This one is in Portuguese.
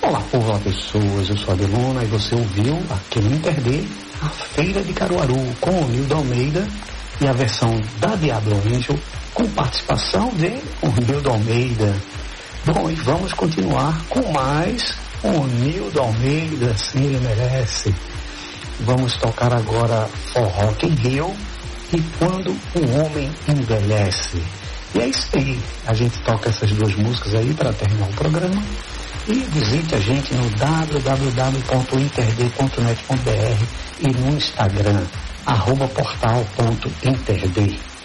Olá, povo, pessoas, eu sou a Deluna e você ouviu aqui no Interdê a Feira de Caruaru com o Nildo Almeida e a versão da Diablo Angel com participação de o Nildo Almeida. Bom, e vamos continuar com mais o Nildo Almeida, sim, ele merece. Vamos tocar agora Forró Quem Riu e Quando o Homem Envelhece. E é isso aí, a gente toca essas duas músicas aí para terminar o programa. E visite a gente no www.interd.net.br e no Instagram, @portal.interd.